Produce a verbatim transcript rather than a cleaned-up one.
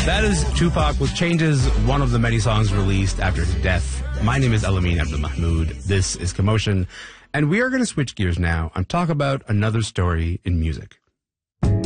That is Tupac with Changes, one of the many songs released after his death. My name is Elamin Abdul Mahmoud. This is Commotion. And we are going to switch gears now and talk about another story in music.